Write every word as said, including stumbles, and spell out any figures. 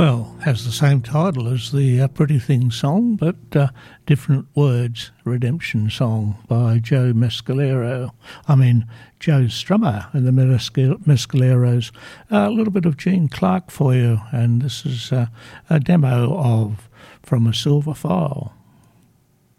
Well, has the same title as the uh, Pretty Things song, but uh, different words. Redemption Song by Joe Mescalero. I mean, Joe Strummer and the Mescaleros. Uh, a little bit of Gene Clark for you, and this is uh, a demo of From a Silver File.